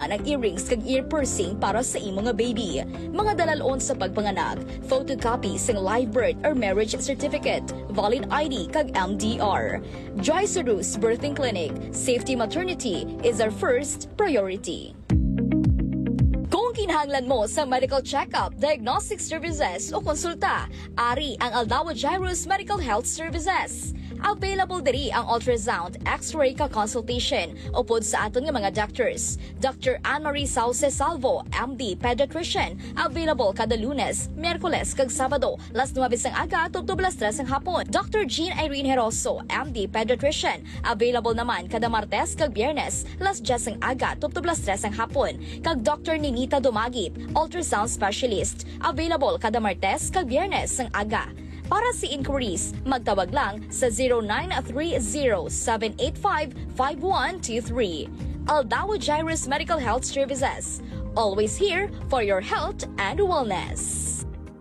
ng earrings kag ear piercing para sa imong nga baby. Mga dalalon sa pagpanganak, photocopy sing live birth or marriage certificate, valid ID kag MDR. Dry Cyrus Birthing Clinic, safety maternity is our first priority. Kung kinahanglan mo sa medical check-up, diagnostic services o konsulta, ari ang Aldawa Jairus Medical Health Services. Available diri ang ultrasound, x-ray ka consultation upod sa aton nga mga doctors. Dr. Anne-Marie Sauce Salvo, MD Pediatrician, available kada Lunes, Miyerkules kag Sabado, las 9 ang aga tugtog las 3 ang hapon. Dr. Jean Irene Heroso, MD Pediatrician, available naman kada Martes kag Biyernes, las 10 ang aga tugtog las 3 ang hapon. Kag Dr. Ninita Dumagip, ultrasound specialist, available kada Martes kag Biyernes ang aga. Para sa inquiries, magtawag lang sa 0930-785-5123. Aldawa Jairus Medical Health Services. Always here for your health and wellness.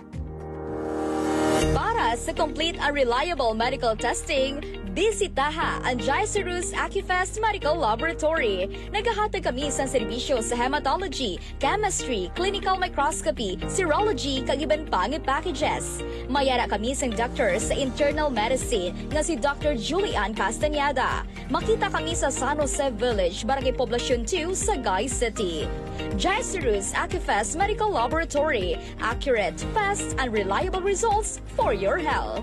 Para sa complete and reliable medical testing, bisitaha ang Jairus Acufest Medical Laboratory. Naghahatag kami sa serbisyo sa hematology, chemistry, clinical microscopy, serology, kag iban pang packages. Mayara kami sa doctor sa internal medicine nga si Dr. Julian Castañeda. Makita kami sa San Jose Village, Barangay Poblacion 2, Sagay City. Jairus Acufest Medical Laboratory. Accurate, fast, and reliable results for your health.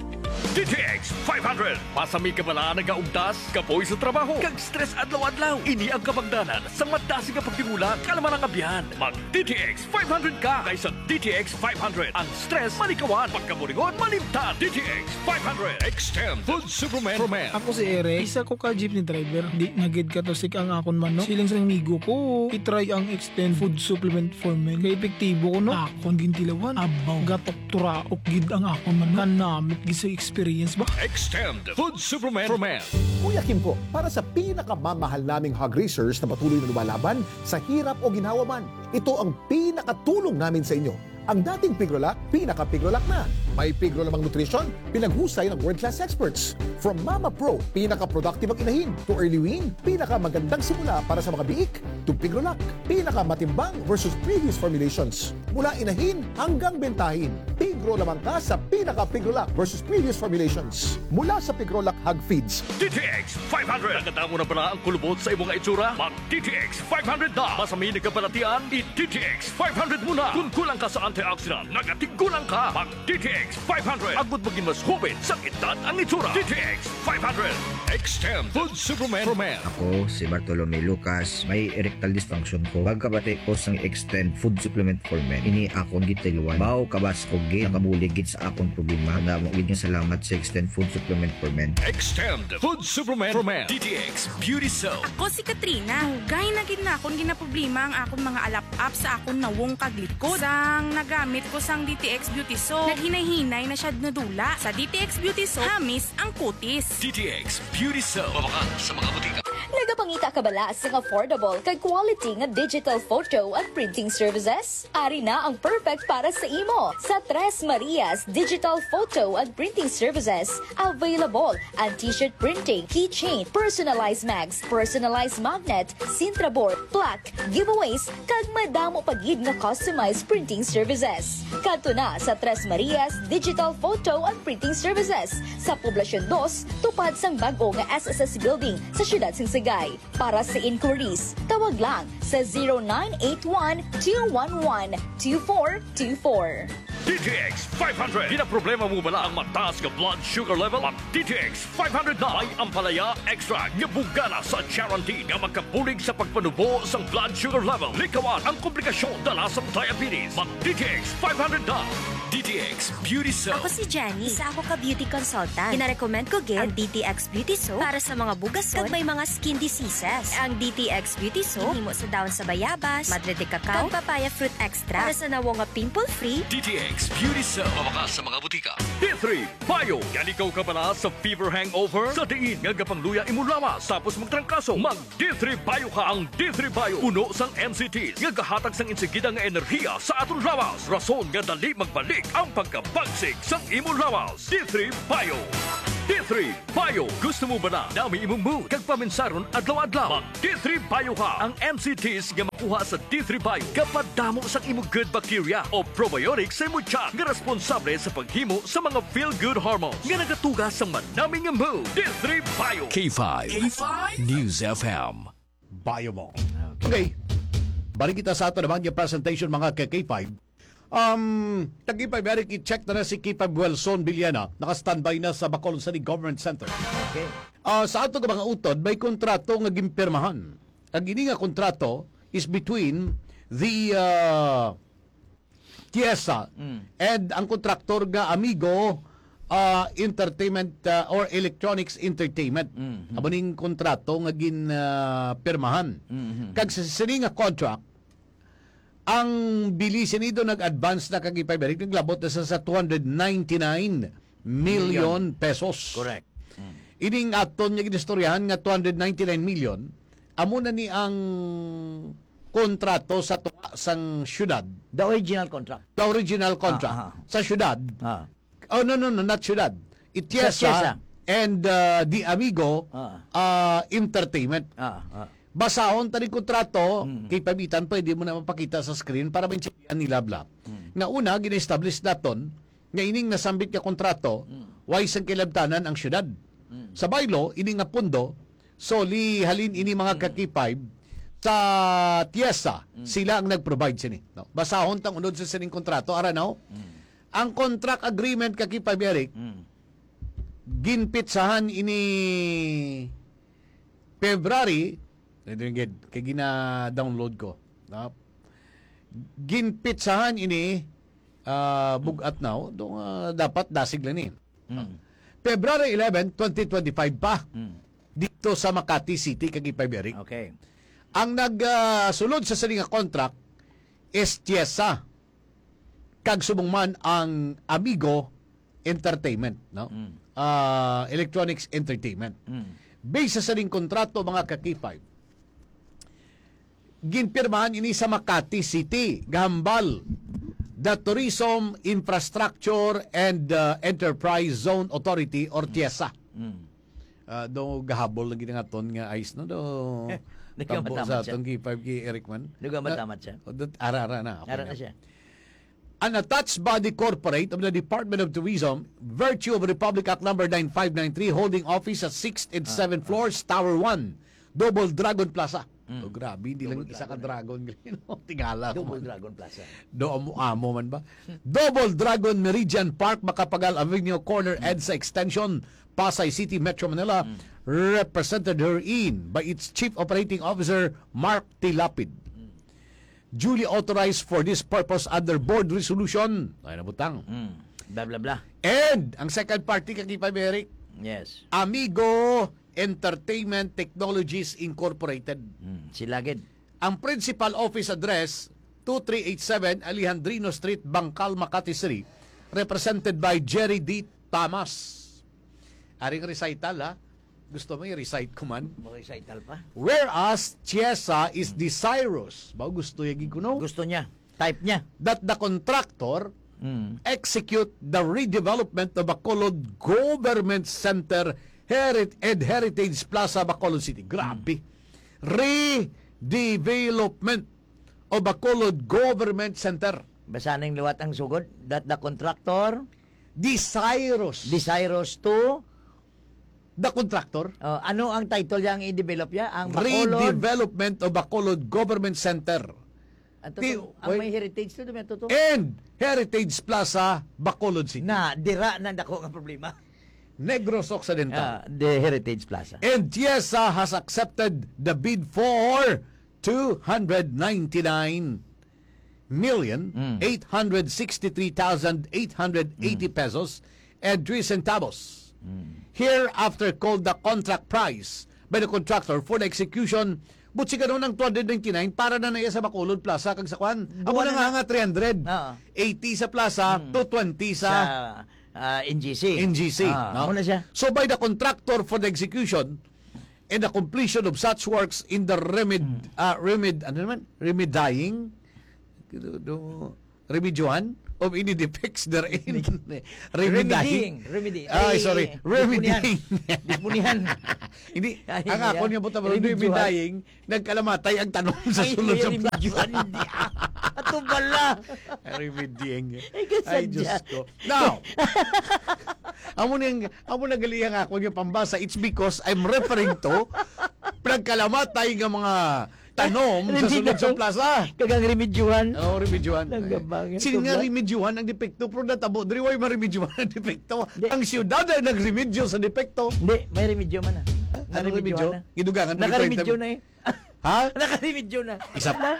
DTX 500. Pasami ka bala nagaugdas, kapoy sa trabaho, kag stress adlaw-adlaw. Ini ang kabagdanan sa madasi nga pagtimula, kalaman ang abyan. Mag DTX 500 ka kaysa DTX 500. Ang stress malikawan, pagkamuringon malimtan. DTX 500. Extend Food Superman for Men. Ako si Eric, isa ko ka jeepney driver. Di nagid ka to sik ang akon man, no? Siling sa migo ko, itry ang Extend Food Supplement for Men. Kaya epektibo ko, no? Akon gintilawan, abaw, gatok tura, ukgid ang akon man, no? Kanamit gisa experience ba? Extend Food Superman for Men. Kuya Kim po, para sa pinakamamahal naming hog racers na patuloy na lumalaban sa hirap o ginhawa man, ito ang pinakatulong namin sa inyo. Ang dating Pigrolac, pinaka-Pigrolac na. May Pigro namang nutrition, pinaghusay ng world-class experts. From Mama Pro, pinaka-productive ang inahin, to Early Wean, pinaka-magandang simula para sa mga biik, to Pigrolac, pinaka-matimbang versus previous formulations. Mula inahin hanggang bentahin, Pigro lamang ka sa pinaka-Pigrolac versus previous formulations. Mula sa Pigrolac Hog Feeds. DTX 500. Nagkatamo na pala ang kulubot sa imong itsura? Mag DTX 500 na. Masami na kabalatian, i-DTX 500 muna. Kung kulang ka sa antioxidant, nagatigulang ka. Mag DTX 500. Agud maging mas hubin sa edad ang itsura. DTX 500. Extend Food Superman for Men. Ako si Bartolome Lucas, may erectile dysfunction ko. Pagkabati ko sang Extend Food Supplement for Men, ini akong gitiluan. Bao kabas ko gid nakabulig gid sa akong problema. Namo gid nga salamat sa Extend Food Supplement for Men. Extend Food Superman for Men. DTX Beauty Soap. Ako si Katrina. Hugay na gid na akong ginaproblema ang akong mga alap-up sa akong nawong kaglikod. Sang nagamit ko sang DTX Beauty Soap, naghinay-hinay na siya nadula. Sa DTX Beauty Soap, hamis ang kutis. DTX Beauty Soap. Mabaka sa mga butika. Nagapangita ka bala sa affordable kay quality nga digital photo at printing services? Ari na ang perfect para sa imo. Sa Tres Marias Digital Photo and Printing Services, available ang t-shirt printing, keychain, personalized mags, personalized magnet, Sintra board, plaque, giveaways, kag madamo pagid nga customized printing services. Kadto na sa Tres Marias Digital Photo and Printing Services sa Poblacion 2, tupad sang bag-o nga SSS Building sa Siyudad Singsagay. Para sa inquiries, tawag lang sa 0981-211-2424. DTX 500. Di na problema mo bala ang mataas nga blood sugar level? Ang DTX 500 na ay ampalaya extra nga bugana sa guarantee nga magkabulig sa pagpanubo sang blood sugar level. Likawan ang komplikasyon dala sa diabetes. Mag DTX 500 na. DTX Beauty Soap. Ako si Jenny. Isa ako ka beauty consultant. Pinarecommend ko gid ang DTX Beauty Soap para sa mga bugas kag may mga skin diseases. Ang DTX Beauty Soap himo sa dahon sa bayabas, madre de cacao, kag papaya fruit extra para sa nawo nga pimple-free. DTX Beauty Soap. Mabaka sa mga butika. D3 Bio. Yan ikaw ka pala sa fever hangover? Sa diin nga gapangluya imo lawas tapos magtrangkaso. Mag D3 Bio ka. Ang D3 Bio uno sang NCTs nga gahatag sang insigida nga enerhiya sa aton lawas. Rason nga dali magbalik ang pagkabagsik sang imo lawas. D3 Bio. D3 Bio. Gusto mo ba na dami imong mood kag paminsaron adlaw-adlaw? Mag D3 Bio ka. Ang MCTs nga makuha sa D3 Bio kapag damo sa imong good bacteria o probiotics sa imong tiyan nga responsable sa paghimo sa mga feel-good hormones nga nagatugas sa manaming nga mood. D3 Bio. K5. News FM. Bio mo. Okay. Balik kita sa ato naman yung presentation mga K5. Tag-K5, Eric, i-check na si K5 Wilson Villana. Naka-standby na sa Bacolod City Government Center. Okay. Sa ato ka mga utod, may kontrato nga gimpirmahan. Ang ini nga kontrato is between the TIESA and ang kontraktor nga Amigo Entertainment or Electronics Entertainment. Abaning kontrato nga ginpirmahan. Kag sa sini nga contract, ang bilisin nito nag-advance na kagipay-berik, naglabot na sa 299 million pesos. Correct. Ining aton niya ginistoryahan nga 299 million, amo na ni ang kontrato sa sang syudad. The original contract. The original contract sa syudad. Oh, no, not syudad. Itiesa and the Amigo Entertainment. Basahon tani kontrato kay pabitan pwede mo na mapakita sa screen para maintindihan nila bla. Na una gina-establish naton nga ining nasambit nga kontrato why sang kilabtanan ang syudad. Sa baylo ining nga pundo soli halin ini mga kakipay sa TIESA sila ang nag-provide sini. No? Basahon tang unod sa sining kontrato ara no. Ang contract agreement kakipay Eric ginpitsahan ini February kay gina-download ko. Ginpitsahan ini bugat now dapat dasig lang ni. February 11, 2025 pa. Dito sa Makati City kag Ipay-Berik. Okay. Ang nagsulod sa sining contract is TIESA. Kag subong ang Amigo Entertainment, no? Electronics Entertainment. Based sa sining kontrato mga kakipay, ginpirmahan ini sa Makati City, Gambal, the Tourism Infrastructure and Enterprise Zone Authority or TIESA. Do gahabol lagi nga ton nga ice no do. Tampo sa atong K5 kay Eric man. Nagmatamat siya. Ara na. Ara na siya. An attached body corporate of the Department of Tourism, virtue of Republic Act number 9593, holding office at 6th and 7th floors, Tower 1, Double Dragon Plaza. Oh, grabe, hindi lang isa ka dragon. Tingala. Double Dragon Plaza. Amo man ba? Double Dragon Meridian Park, Macapagal Avenue Corner, EDSA Extension, Pasay City, Metro Manila, represented herein by its Chief Operating Officer, Mark Tilapid. Duly authorized for this purpose under board resolution. Ay nabutang. Blah, blah, blah. And, ang second party, kakipay, Eric, Yes. Amigo Entertainment Technologies Incorporated. Sila gid. Ang principal office address, 2387 Alejandrino Street, Bangkal, Makati City, represented by Jerry D. Tamas. Aring recital, ha? Gusto mo i-recite ko man? Recital pa? Whereas, TIESA is desirous. Ba gusto yung gikuno? Gusto niya. Type niya. That the contractor execute the redevelopment of Bacolod Government Center and Heritage Plaza, Bacolod City. Grabe. Redevelopment of Bacolod Government Center. Basaning liwat ang sugod. That the contractor Desirous. to The contractor. ano ang title yang i-develop niya? Ang Bacolod. Redevelopment of Bacolod Government Center. Ang may heritage to, to. And Heritage Plaza, Bacolod City. Na, dira na dako ang problema. Negros Occidental. The Heritage Plaza. And TIESA has accepted the bid for 299,863,880 pesos and 3 centavos. Hereafter called the contract price by the contractor for the execution. But si ganun ng 299 para na naiya sa Bacolod Plaza kag sa kwan. Amo na nga 300. 80 sa Plaza, 220 sa NGC. no? Muna siya. So by the contractor for the execution and the completion of such works in the remedying remedyohan of any defects therein. Remedying. Remedying. Ay, sorry. Remedying. Dispunihan. Hindi. Ay, Ang ako niya po tabo, remedying, nagkalamatay ang tanong sa sulod sa plaza. Hindi. Ato bala. Remedying. Ay, Ay, Diyos ko. Now, amo na galiyang ako yung pambasa. It's because I'm referring to nagkalamatay ng mga tanom sa sulod sa plaza. Kagang remedyuhan. Oo, remedyohan. Nagabangin. Sino nga remedyohan ang depekto? Pero natabo, di way maremedyohan ang depekto. Ang siyudad ay nagremedyo sa depekto. Hindi, may remedyo man na. Ano remedyo? Gidugangan mo Nakaremedyo na eh. Ha? Nakaremedyo na. Isa pa.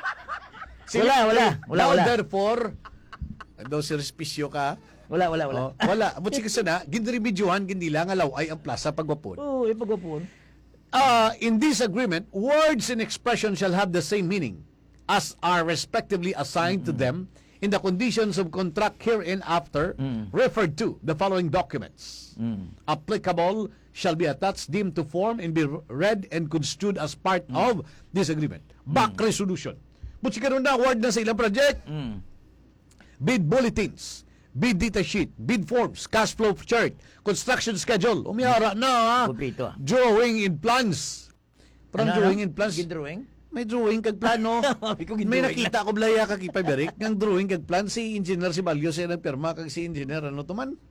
Wala. Therefore, daw si respisyo ka. Wala. Oh, wala. But sige sana, ginremedyohan, gindila nga law ay ang plaza pagwapon. Oo, ipagwapon. In this agreement, words and expressions shall have the same meaning as are respectively assigned to them in the conditions of contract herein after referred to the following documents. Applicable shall be attached, deemed to form, and be read and construed as part of this agreement. Back resolution. But si karon na award na sa ilang project. Bid bulletins, bid data sheet, bid forms, cash flow chart, construction schedule. Umiyara na ha. Kompleto. Drawing in plans. Parang drawing in plans. Gidrawing? May drawing kag plano. May nakita ko blaya kag ipaberik ng drawing kag plan si engineer si Balyo siya nagpirma kag si engineer ano to man.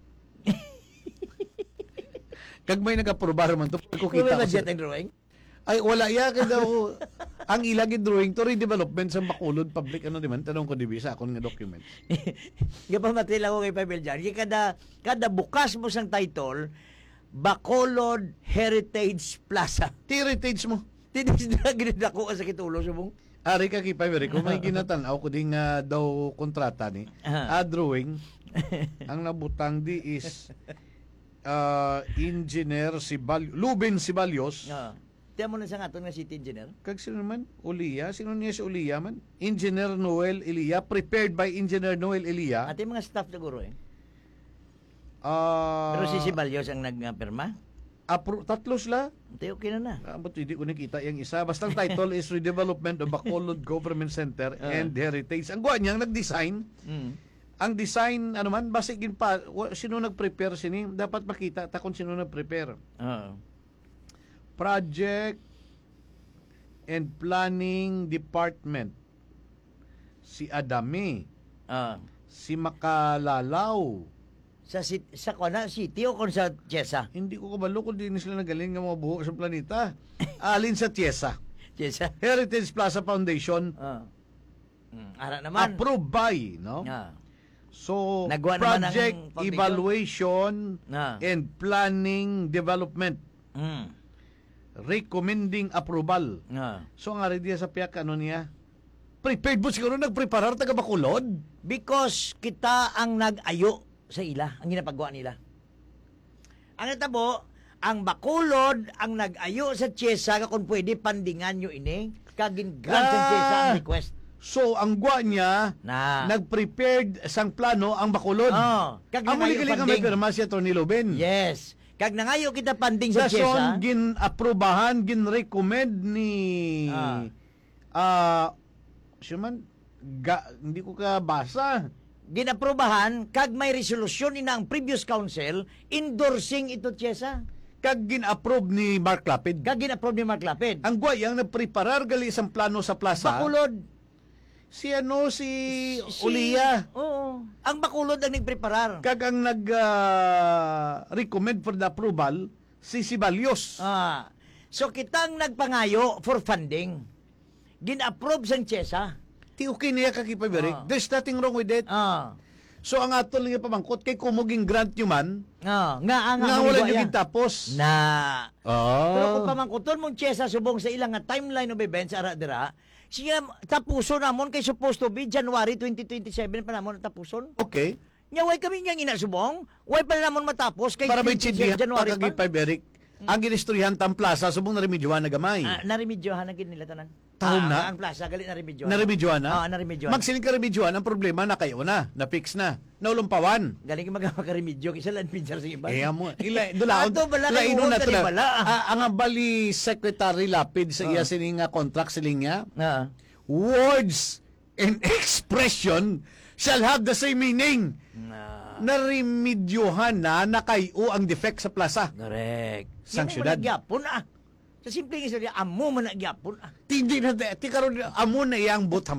Kag may nagaprobar man to ko kita ko. Budget ang drawing? Ay wala ya kay daw ang ilagid drawing to redevelopment sa Bacolod public ano di man tanong ko dibi sa akon nga document. Gapamatay lang ko kay Pavel Jan. Kada bukas mo sang title, Bacolod Heritage Plaza. Heritage mo. Tinis na ginidako sa kitulo sa mong. Ari ka kipay kung may ginatanaw ko ding daw kontrata ni. Drawing ang nabutang di is engineer si Lubin Sibalyos. Tiyan mo na sa aton nga city engineer. Kag sino naman? Ulia. Sino niya si Ulia man? Engineer Noel Elia. Prepared by Engineer Noel Elia. Ate mga staff siguro eh. Pero si Sibalyos ang nagpirma? Tatlo sila. Ate, okay na. Ba't hindi ko nakita yung isa? Basta ang title is Redevelopment of Bacolod Government Center and Heritage. Ang guwan niyang nag-design. Ang design, ano man, basigin pa, sino nag-prepare sini? Dapat makita ta kung sino nag-prepare. Project and Planning Department. Si Adami. Si Makalalaw. Sa Kona City o kung sa Tiesa? Hindi ko kabalo kung di sila nagaling ng mga buhok sa planeta. Alin sa Tiesa. Tiesa? Heritage Plaza Foundation. Ara naman. Approved by, no? So, Nagawa project evaluation and planning development. Recommending approval. So, nga rin diya sa piyak, ano niya? Prepared mo siguro nagpreparar taga Bacolod? Because kita ang nag-ayo sa ila, ang ginapagawa nila. Ang natabo, ang Bacolod ang nag-ayo sa Tiesa kung pwede pandingan nyo ini, kagin grant sa Tiesa ang request. So, ang gwa niya, nag-prepared sang plano ang Bacolod. Ang muli-galing ka may pirma si Atty. Loben. Yes. Kag nangayo kita panding sa Tiesa. Dason, gin-aprobahan, gin-recommend ni... hindi ko kabasa. Ginaprobahan, kag may resolusyon ina ang previous council, endorsing ito Tiesa. Kag gin-approve ni Mark Lapid. Kag gin-approve ni Mark Lapid. Ang guwayang nagpreparar gali isang plano sa plaza. Bacolod. Si Ulia. Oo. Ang Bacolod ang nagpreparar. Kag ang nag-recommend for the approval, si Sibalyos. So kitang nagpangayo for funding. Gin-approve sa Tiesa. Okay niya kakipabirik. There's nothing wrong with it. So ang ato lang yung pamangkot, kay kumuging grant nyo man, nga wala nyo gitapos. Pero kung pamangkoton mong Tiesa subong sa ilang timeline of events, ara-dira, siya tapuson namon kay supposed to be January 2027 pa namon tapuson. Okay. Nyaway kami niyang inasubong, way pa namon matapos kay para may chindihan January pa kagipabirik. Ang ginistoryahan tam plaza subong narimedyohan na gamay. Narimedyohan na gid nila tanan. Taon na? Ang plaza gali narimedyohan. Narimedyohan na? Narimedyohan. Magsiling ka remedyohan, ang problema na kayo na-fix na. Naulumpawan. Galing magamaka-remedyo isa lang pinjar sa iba. Mo. Dulaon. Laino na to. Ang bali Secretary Lapid sa iya sining contract siling niya. Words and expression shall have the same meaning. Narimedyohan na nakayo ang defect sa plaza. Correct. Sang Yan syudad. mo nagyapon Sa simpleng isa, amo man nagyapon Hindi na, ti karon amo na iyang but